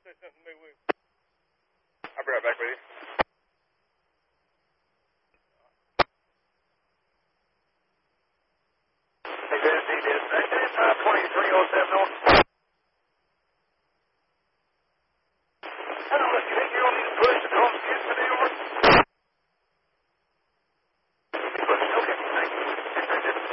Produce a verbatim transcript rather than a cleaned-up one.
say something to me, will you? I'll be right back with you. Hey, Dennis, hey, Dennis. Hey, Dennis, five twenty-three oh seven north. I don't know, you think you're going to need to push